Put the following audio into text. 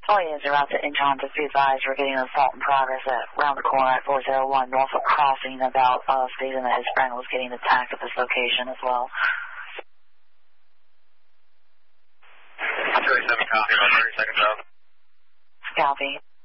All units are out to Incheon to be advised we're getting an assault in progress around the corner at 401 Norfolk Crossing about stating that his friend was getting attacked at this location as well. 37 copy, about 30 seconds out. Copy.